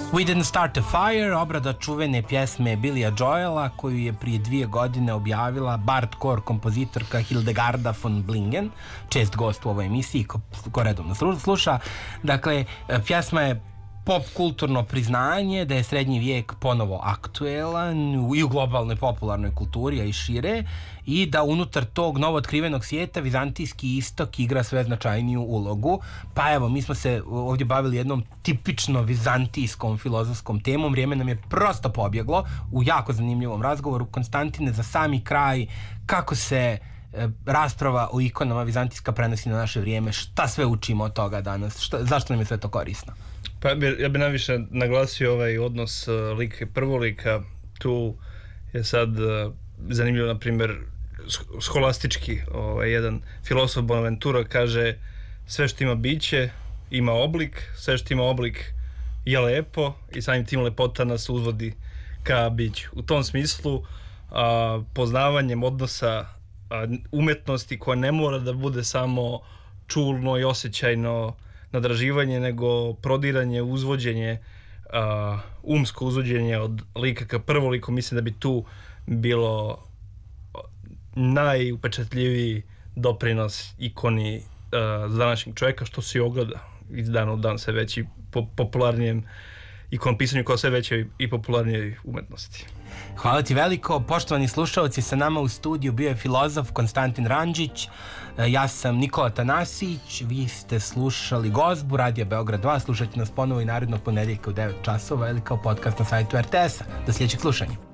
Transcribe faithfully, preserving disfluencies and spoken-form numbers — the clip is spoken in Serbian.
We Didn't Start a Fire, obrada čuvene pjesme Billya Joela koju je prije dvije godine objavila bardcore kompozitorka Hildegarda von Blingen, čest gost u ovoj emisiji ko, ko redovno sluša. Dakle, pjesma je pop kulturno priznanje da je srednji vijek ponovo aktuelan i u globalnoj popularnoj kulturi, a i šire, i da unutar tog novootkrivenog svijeta vizantijski istok igra sve značajniju ulogu. Pa evo, mi smo se ovdje bavili jednom tipično vizantijskom filozofskom temom. Vrijeme nam je prosto pobjeglo u jako zanimljivom razgovoru. Konstantine, za sami kraj, kako se e, rasprava o ikonama vizantijska prenosi na naše vrijeme? Šta sve učimo od toga danas? Šta, zašto nam je sve to korisno? Pa ja bih najviše naglasio ovaj odnos uh, lika i prvolika. Tu je sad uh, zanimljivo, na primjer, skolastički ovaj, jedan filosof Bonaventura kaže: sve što ima biće ima oblik, sve što ima oblik je lepo i samim tim lepota nas uzvodi ka biću. U tom smislu a, poznavanjem odnosa a, umetnosti koja ne mora da bude samo čulno i osjećajno nadraživanje, nego prodiranje, uzvođenje, a, umsko uzvođenje od lika ka prvoliku, mislim da bi tu bilo najupečatljiviji doprinos ikoni uh, za današnjeg čovjeka, što se i ogleda iz dana u dan sve veći po popularnijem ikonopisanju kao sve veće i popularnijoj umetnosti. Hvala ti veliko. Poštovani slušalci, sa nama u studiju bio je filozof Konstantin Randžić, ja sam Nikola Tanasić, vi ste slušali Gozbu, Radio Beograd dva, slušajte nas ponovo i narednog ponedjeljka u devet časova ili kao podcast na sajtu R T S-a. Do sljedećeg slušanja.